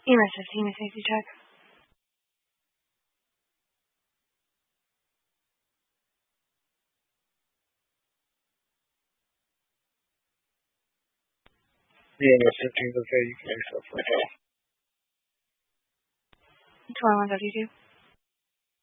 EMS 15, a safety check. EMS 15, okay, you can yourself. 2132.